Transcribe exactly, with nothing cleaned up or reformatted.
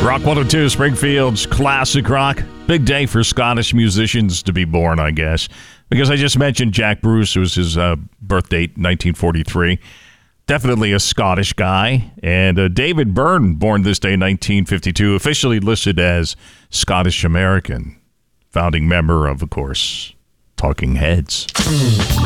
Rock one oh two, Springfield's classic rock. Big day for Scottish musicians to be born, I guess. Because I just mentioned Jack Bruce. It was his uh, birth date, nineteen forty-three. Definitely a Scottish guy. And uh, David Byrne, born this day, nineteen fifty-two, officially listed as Scottish American. Founding member of, of course, Talking Heads.